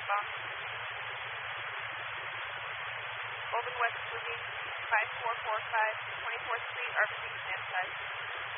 southbound. Golden West moving 5445 24th Street, RBC stand side.